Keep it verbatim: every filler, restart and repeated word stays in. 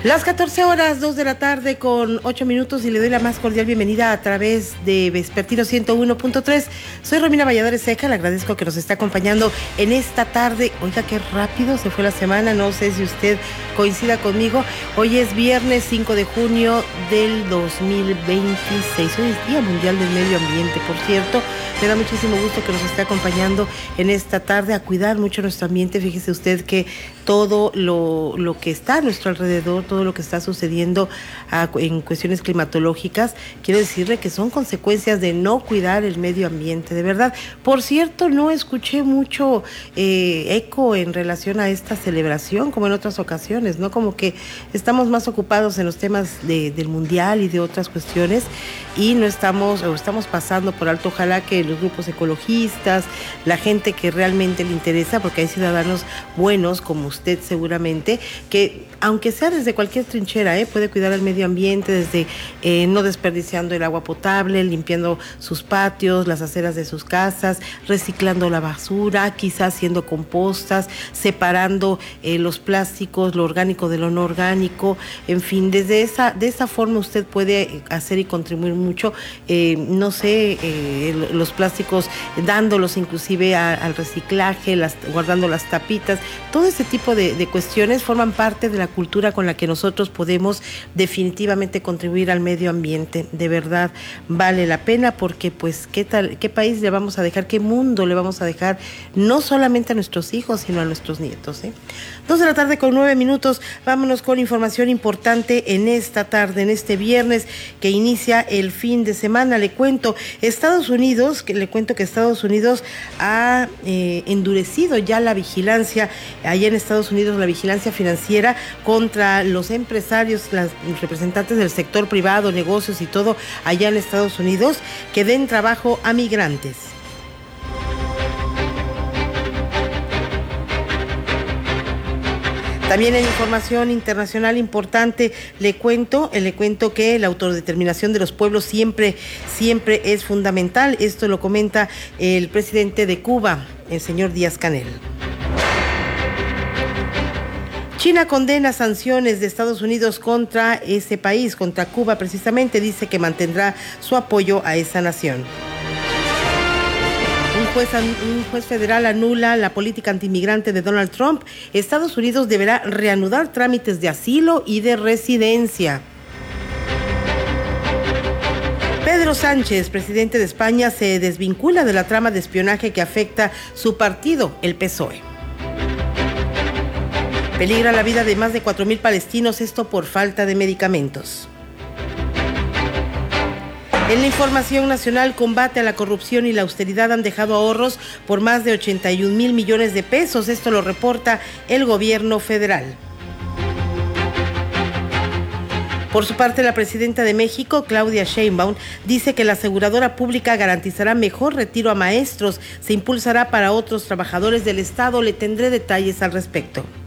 Las catorce horas, dos de la tarde con ocho minutos y le doy la más cordial bienvenida a través de Vespertino ciento uno punto tres. Soy Romina Valladares Ceja, le agradezco que nos esté acompañando en esta tarde. Oiga, qué rápido se fue la semana, no sé si usted coincida conmigo. Hoy es viernes cinco de junio del dos mil veintiséis. Hoy es Día Mundial del Medio Ambiente, por cierto. Me da muchísimo gusto que nos esté acompañando en esta tarde a cuidar mucho nuestro ambiente. Fíjese usted que todo lo, lo que está a nuestro alrededor, todo lo que está sucediendo a, en cuestiones climatológicas, quiero decirle que son consecuencias de no cuidar el medio ambiente, de verdad. Por cierto, no escuché mucho eh, eco en relación a esta celebración, como en otras ocasiones, ¿no? Como que estamos más ocupados en los temas de, del mundial y de otras cuestiones y no estamos, o estamos pasando por alto. Ojalá que los grupos ecologistas, la gente que realmente le interesa, porque hay ciudadanos buenos como usted seguramente, que aunque sea desde cualquier trinchera, ¿eh? puede cuidar el medio ambiente, desde eh, no desperdiciando el agua potable, limpiando sus patios, las aceras de sus casas, reciclando la basura, quizás haciendo compostas, separando eh, los plásticos, lo orgánico de lo no orgánico, en fin, desde esa, de esa forma usted puede hacer y contribuir mucho, eh, no sé, eh, los plásticos, dándolos inclusive a, al reciclaje, las, guardando las tapitas, todo ese tipo de, de cuestiones forman parte de la cultura con la que nosotros podemos definitivamente contribuir al medio ambiente. De verdad vale la pena, porque pues qué tal, qué país le vamos a dejar, qué mundo le vamos a dejar, no solamente a nuestros hijos, sino a nuestros nietos, ¿eh? Dos de la tarde con nueve minutos, vámonos con información importante en esta tarde, en este viernes que inicia el fin de semana. Le cuento, Estados Unidos, que le cuento que Estados Unidos ha eh, endurecido ya la vigilancia, allá en Estados Unidos, la vigilancia financiera contra los empresarios, los representantes del sector privado, negocios y todo allá en Estados Unidos, que den trabajo a migrantes. También en información internacional importante le cuento, le cuento que la autodeterminación de los pueblos siempre, siempre es fundamental. Esto lo comenta el presidente de Cuba, el señor Díaz-Canel. China condena sanciones de Estados Unidos contra ese país, contra Cuba precisamente, dice que mantendrá su apoyo a esa nación. Un juez, un juez federal anula la política antimigrante de Donald Trump. Estados Unidos deberá reanudar trámites de asilo y de residencia. Pedro Sánchez, presidente de España, se desvincula de la trama de espionaje que afecta su partido, el P S O E. Peligra la vida de más de cuatro mil palestinos, esto por falta de medicamentos. En la información nacional, combate a la corrupción y la austeridad han dejado ahorros por más de ochenta y un mil millones de pesos. Esto lo reporta el gobierno federal. Por su parte, la presidenta de México, Claudia Sheinbaum, dice que la aseguradora pública garantizará mejor retiro a maestros, se impulsará para otros trabajadores del Estado. Le tendré detalles al respecto.